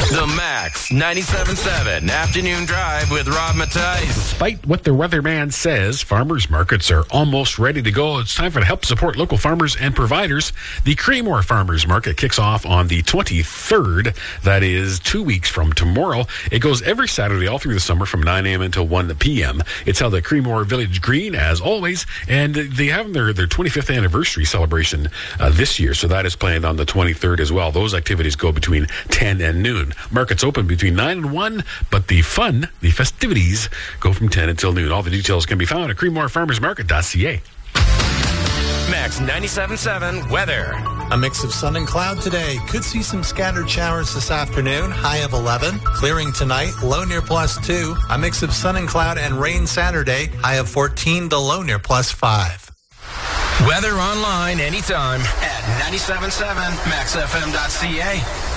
The Max 97.7 Afternoon Drive with Rob Mattice. Despite what the weatherman says, farmers markets are almost ready to go. It's time for to help support local farmers and providers. The Creemore Farmers Market kicks off on the 23rd. That is 2 weeks from tomorrow. It goes every Saturday all through the summer from 9 a.m. until 1 p.m. It's held at Creemore Village Green, as always, and they have their 25th anniversary celebration this year, so that is planned on the 23rd as well. Those activities go between 10 and noon. Markets open between 9 and 1, but the festivities go from 10 until noon. All the details can be found at creemorefarmersmarket.ca. Max 97.7 weather. A mix of sun and cloud today. Could see some scattered showers this afternoon. High of 11. Clearing tonight. Low near +2. A mix of sun and cloud and rain Saturday. High of 14. The low near +5. Weather online anytime at 97.7maxfm.ca.